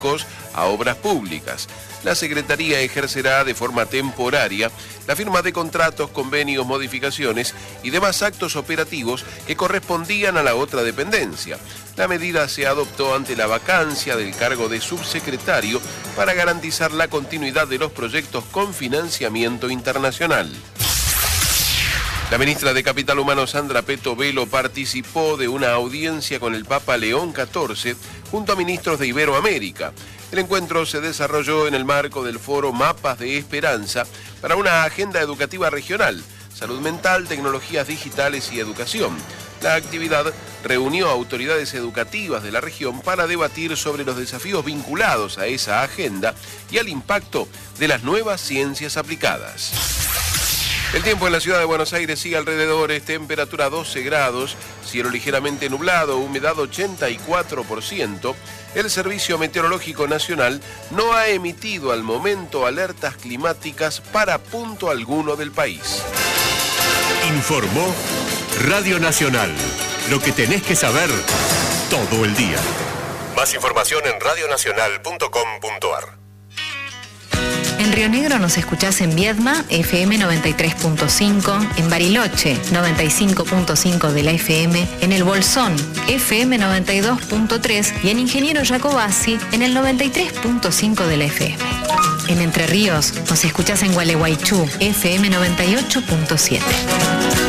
a obras públicas. La Secretaría ejercerá de forma temporaria la firma de contratos, convenios, modificaciones y demás actos operativos que correspondían a la otra dependencia. La medida se adoptó ante la vacancia del cargo de subsecretario para garantizar la continuidad de los proyectos con financiamiento internacional. La ministra de Capital Humano, Sandra Peto Velo, participó de una audiencia con el Papa León XIV junto a ministros de Iberoamérica. El encuentro se desarrolló en el marco del foro Mapas de Esperanza para una agenda educativa regional, salud mental, tecnologías digitales y educación. La actividad reunió a autoridades educativas de la región para debatir sobre los desafíos vinculados a esa agenda y al impacto de las nuevas ciencias aplicadas. El tiempo en la ciudad de Buenos Aires sigue alrededores, temperatura 12 grados, cielo ligeramente nublado, humedad 84%. El Servicio Meteorológico Nacional no ha emitido al momento alertas climáticas para punto alguno del país. Informó Radio Nacional. Lo que tenés que saber todo el día. Más información en radionacional.com.ar. En Río Negro nos escuchás en Viedma, FM 93.5, en Bariloche, 95.5 de la FM, en El Bolsón, FM 92.3 y en Ingeniero Jacobasi, en el 93.5 de la FM. En Entre Ríos nos escuchás en Gualeguaychú, FM 98.7.